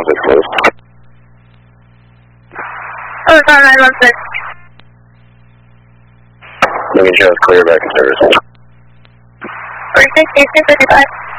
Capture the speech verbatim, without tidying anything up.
one six, please. Oh, it's on nine one six. Making sure it's clear back in service. forty-six, eighteen fifty-five.